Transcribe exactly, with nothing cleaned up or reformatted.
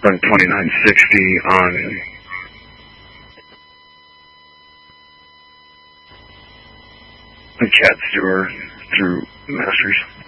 run twenty-nine sixty on Chad Stewart through Masters.